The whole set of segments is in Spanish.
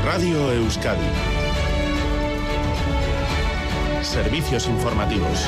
Radio Euskadi. Servicios informativos.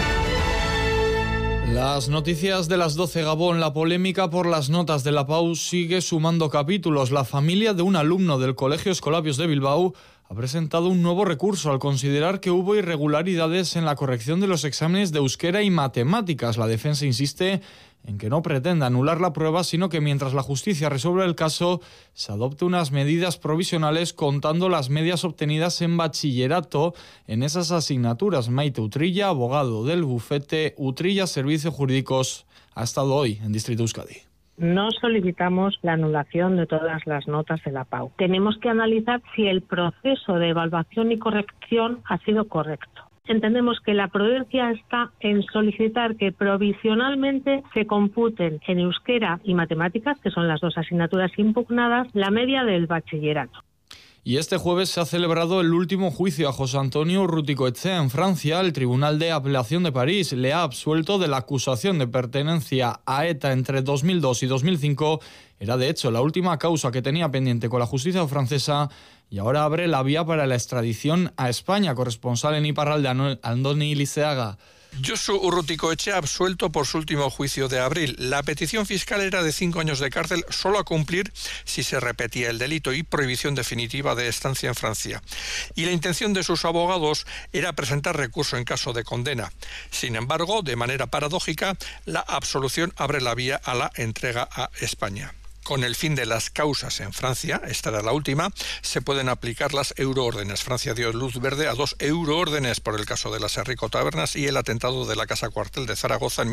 Las noticias de las 12, Gabón. La polémica por las notas de la PAU sigue sumando capítulos. La familia de un alumno del Colegio Escolapios de Bilbao ha presentado un nuevo recurso al considerar que hubo irregularidades en la corrección de los exámenes de euskera y matemáticas. La defensa insiste en que no pretende anular la prueba, sino que mientras la justicia resuelve el caso, se adopte unas medidas provisionales contando las medias obtenidas en bachillerato en esas asignaturas. Maite Utrilla, abogado del bufete Utrilla Servicios Jurídicos, ha estado hoy en Distrito Euskadi. No solicitamos la anulación de todas las notas de la PAU. Tenemos que analizar si el proceso de evaluación y corrección ha sido correcto. Entendemos que la prudencia está en solicitar que provisionalmente se computen en euskera y matemáticas, que son las dos asignaturas impugnadas, la media del bachillerato. Y este jueves se ha celebrado el último juicio a José Antonio Urruticoetxea en Francia. El Tribunal de Apelación de París le ha absuelto de la acusación de pertenencia a ETA entre 2002 y 2005. Era, de hecho, la última causa que tenía pendiente con la justicia francesa y ahora abre la vía para la extradición a España. Corresponsal en Iparralde, Andoni Liceaga. Josu Urruticoetxea absuelto por su último juicio de abril. La petición fiscal era de 5 años de cárcel, solo a cumplir si se repetía el delito, y prohibición definitiva de estancia en Francia. Y la intención de sus abogados era presentar recurso en caso de condena. Sin embargo, de manera paradójica, la absolución abre la vía a la entrega a España. Con el fin de las causas en Francia, esta era la última, se pueden aplicar las euroórdenes. Francia dio luz verde a 2 euroórdenes por el caso de las Herrico Tabernas y el atentado de la Casa Cuartel de Zaragoza en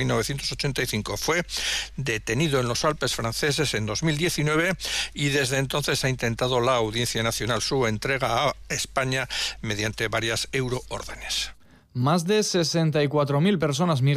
1985. Fue detenido en los Alpes franceses en 2019 y desde entonces ha intentado la Audiencia Nacional su entrega a España mediante varias euroórdenes. Más de 64.000 personas